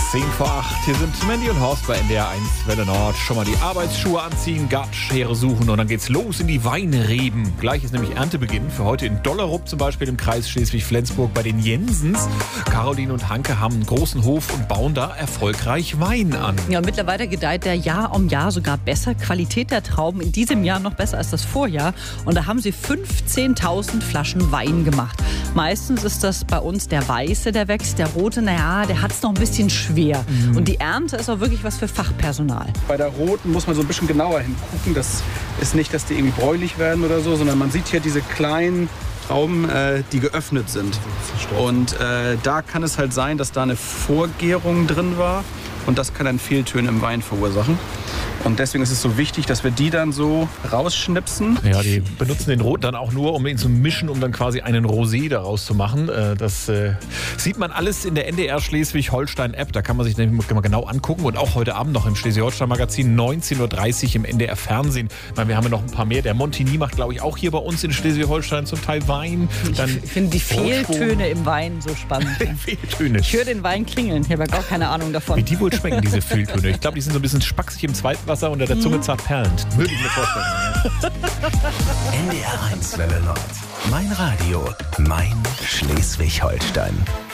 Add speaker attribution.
Speaker 1: 10 vor 8. Hier sind Mandy und Horst bei NDR 1 Welle Nord. Schon mal die Arbeitsschuhe anziehen, Gartenschere suchen und dann geht's los in die Weinreben. Gleich ist nämlich Erntebeginn. Für heute in Dollerup zum Beispiel im Kreis Schleswig-Flensburg bei den Jensens. Caroline und Hanke haben einen großen Hof und bauen da erfolgreich Wein an.
Speaker 2: Ja, mittlerweile gedeiht der Jahr um Jahr sogar besser. Qualität der Trauben in diesem Jahr noch besser als das Vorjahr. Und da haben sie 15.000 Flaschen Wein gemacht. Meistens ist das bei uns der Weiße, der wächst. Der Rote, naja, der hat es noch ein bisschen schwer. Und die Ernte ist auch wirklich was für Fachpersonal.
Speaker 3: Bei der Roten muss man so ein bisschen genauer hingucken. Das ist nicht, dass die irgendwie bräunlich werden oder so, sondern man sieht hier diese kleinen Trauben, die geöffnet sind. Und da kann es halt sein, dass da eine Vorgärung drin war. Und das kann dann Fehltöne im Wein verursachen. Und deswegen ist es so wichtig, dass wir die dann so rausschnipsen.
Speaker 1: Ja, die benutzen den Roten dann auch nur, um ihn zu mischen, um dann quasi einen Rosé daraus zu machen. Das sieht man alles in der NDR Schleswig-Holstein-App. Da kann man sich nämlich mal genau angucken. Und auch heute Abend noch im Schleswig-Holstein-Magazin 19.30 Uhr im NDR-Fernsehen. Ich meine, wir haben ja noch ein paar mehr. Der Montigny macht, glaube ich, auch hier bei uns in Schleswig-Holstein zum Teil Wein.
Speaker 2: Ich finde die Fehltöne im Wein so spannend.
Speaker 1: Fehltöne.
Speaker 2: Ich höre den Wein klingeln. Ich habe ja gar keine Ahnung davon.
Speaker 1: Wie die wohl schmecken, diese Fehltöne. Ich glaube, die sind so ein bisschen spacksig im Zweitwasser unter der Zunge zart perlend. Würde ich mir vorstellen.
Speaker 4: NDR 1 Welle Nord. Mein Radio, mein Schleswig-Holstein.